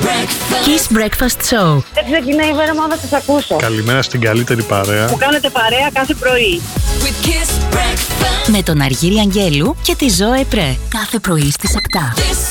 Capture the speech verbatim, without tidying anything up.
Kiss Breakfast Show. Δεν ξεκινάει η μέρα μόνο να σας ακούσω. Καλημέρα στην καλύτερη παρέα. Μου κάνετε παρέα κάθε πρωί. Με τον Αργύρη Αγγέλου και τη Ζωέ Πρέ. Κάθε πρωί στις επτά.